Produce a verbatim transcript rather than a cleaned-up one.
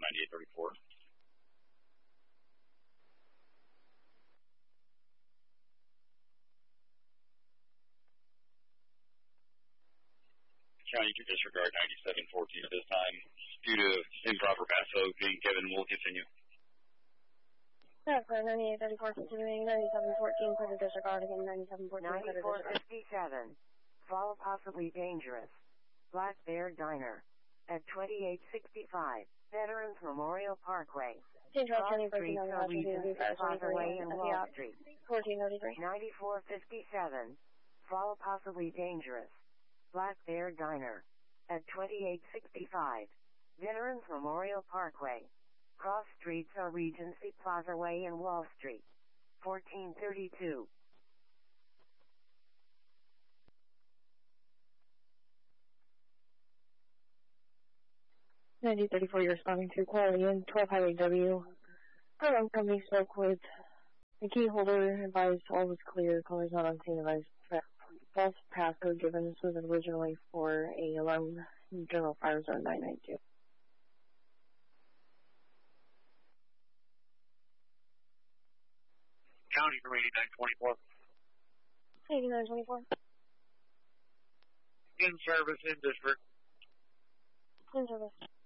ninety-eight thirty-four. County to disregard ninety-seven fourteen at this time. Due to improper basso being given, we'll continue. Yeah, for ninety-eight thirty-four continuing, ninety-seven fourteen for the disregard again, ninety-seven fourteen for the disregard. ninety-four fifty-seven, fall possibly dangerous. Black Bear Diner at twenty-eight sixty-five, Veterans Memorial Parkway. Cross Streets are Regency Plaza Way and Wall Street. fourteen thirty-three. ninety-four fifty-seven, fall possibly dangerous. Black Bear Diner at twenty-eight sixty-five, Veterans Memorial Parkway. Cross Streets are Regency Plaza Way and Wall Street. fourteen thirty-two. ninety thirty-four, you're responding to Quality in twelve Highway W. Our own company spoke with the key holder, advised all was clear, callers not on scene, advised false passcode given. This was originally for a alarm general fire zone nine ninety-two. County for eighty-nine twenty-four. eighty-nine twenty-four. In service in district. In service.